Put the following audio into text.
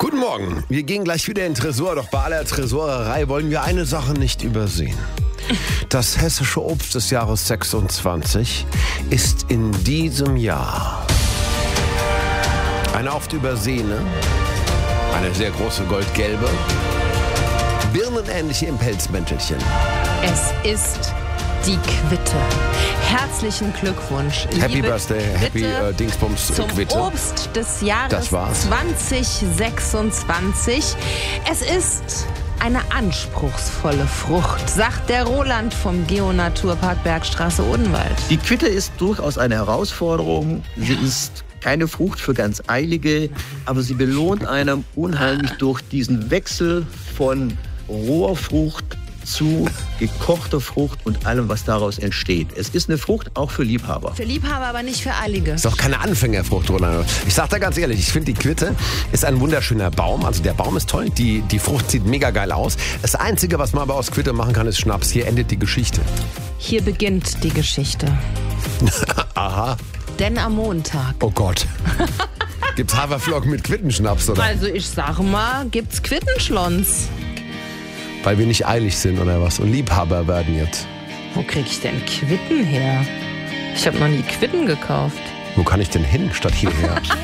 Guten Morgen. Wir gehen gleich wieder in den Tresor, doch bei aller Tresorerei wollen wir eine Sache nicht übersehen. Das hessische Obst des Jahres 26 ist in diesem Jahr eine oft übersehene, eine sehr große goldgelbe, birnenähnliche im Pelzmäntelchen. Es ist die Quitte. Herzlichen Glückwunsch. Happy liebe Birthday, Happy Quitte, Dingsbums zum Quitte. Obst des Jahres Das war's. 2026. Es ist eine anspruchsvolle Frucht, sagt der Roland vom Geo-Naturpark Bergstraße Odenwald. Die Quitte ist durchaus eine Herausforderung. Sie ist keine Frucht für ganz Eilige, aber sie belohnt einem unheimlich durch diesen Wechsel von roher Frucht zu gekochter Frucht und allem, was daraus entsteht. Es ist eine Frucht auch für Liebhaber. Für Liebhaber, aber nicht für Eilige. Ist doch keine Anfängerfrucht, Roland. Ich sag da ganz ehrlich, ich finde die Quitte ist ein wunderschöner Baum. Also der Baum ist toll, die Frucht sieht mega geil aus. Das Einzige, was man aber aus Quitte machen kann, ist Schnaps. Hier endet die Geschichte. Hier beginnt die Geschichte. Aha. Denn am Montag. Oh Gott. Gibt's Haferflocken mit Quittenschnaps, oder? Also ich sage mal, gibt's Quittenschlons. Weil wir nicht eilig sind, oder was? Und Liebhaber werden jetzt. Wo krieg ich denn Quitten her? Ich habe noch nie Quitten gekauft. Wo kann ich denn hin, statt hierher?